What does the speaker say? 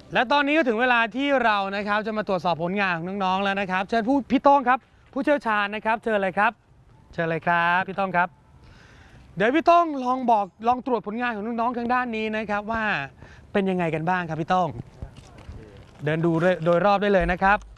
และตอนนี้ก็ถึงเวลาที่เรานะครับจะมาตรวจสอบผลงานของน้องๆแล้วนะครับเชิญพี่โต้งครับผู้เชี่ยวชาญนะครับเชิญเลยครับเชิญเลยครับพี่โต้งครับเดี๋ยวพี่โต้งลองตรวจผลงานของน้องๆทางด้านนี้นะครับว่าเป็นยังไงกันบ้างครับพี่โต้งเดินดูโดยรอบได้เลยนะครับ